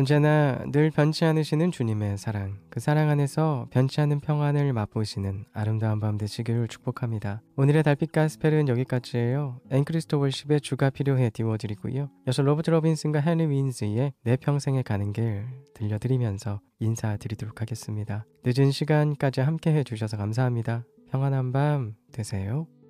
언제나 늘 변치 않으시는 주님의 사랑, 그 사랑 안에서 변치 않는 평안을 맛보시는 아름다운 밤 되시기를 축복합니다. 오늘의 달빛 가스펠은 여기까지예요. 앵크리스토 월십의 주가 필요해 띄워드리고요. 여서 로버트 로빈슨과 헨리 윈즈의 내 평생에 가는 길 들려드리면서 인사드리도록 하겠습니다. 늦은 시간까지 함께 해주셔서 감사합니다. 평안한 밤 되세요.